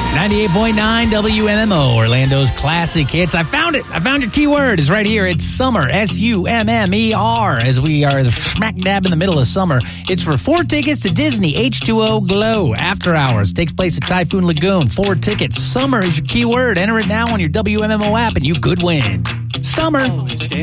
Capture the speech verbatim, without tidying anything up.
ninety-eight point nine W M M O, Orlando's classic hits. I found it. I found your keyword. It's right here. It's summer, S U M M E R, as we are smack dab in the middle of summer. It's for four tickets to Disney H two O Glow After Hours. Takes place at Typhoon Lagoon. Four tickets. Summer is your keyword. Enter it now on your W M M O app, and you could win. Summer.